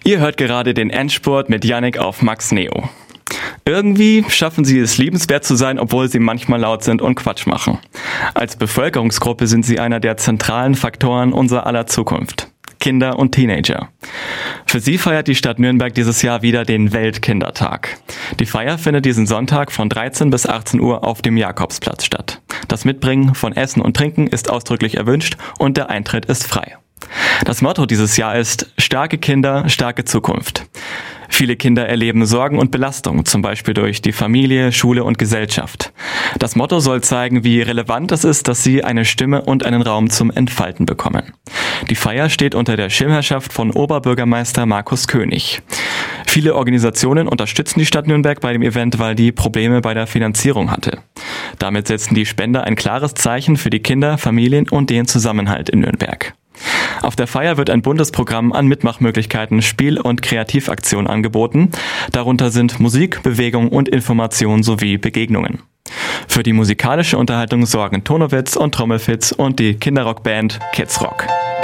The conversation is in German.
Ihr hört gerade den Endspurt mit Yannick auf Max Neo. Irgendwie schaffen sie es, liebenswert zu sein, obwohl sie manchmal laut sind und Quatsch machen. Als Bevölkerungsgruppe sind sie einer der zentralen Faktoren unserer aller Zukunft. Kinder und Teenager. Für sie feiert die Stadt Nürnberg dieses Jahr wieder den Weltkindertag. Die Feier findet diesen Sonntag von 13 bis 18 Uhr auf dem Jakobsplatz statt. Das Mitbringen von Essen und Trinken ist ausdrücklich erwünscht und der Eintritt ist frei. Das Motto dieses Jahr ist: starke Kinder, starke Zukunft. Viele Kinder erleben Sorgen und Belastungen, zum Beispiel durch die Familie, Schule und Gesellschaft. Das Motto soll zeigen, wie relevant es ist, dass sie eine Stimme und einen Raum zum Entfalten bekommen. Die Feier steht unter der Schirmherrschaft von Oberbürgermeister Markus König. Viele Organisationen unterstützen die Stadt Nürnberg bei dem Event, weil die Probleme bei der Finanzierung hatte. Damit setzen die Spender ein klares Zeichen für die Kinder, Familien und den Zusammenhalt in Nürnberg. Auf der Feier wird ein buntes Programm an Mitmachmöglichkeiten, Spiel- und Kreativaktionen angeboten. Darunter sind Musik, Bewegung und Information sowie Begegnungen. Für die musikalische Unterhaltung sorgen Tonowitz und Trommelfitz und die Kinderrockband Kids Rock.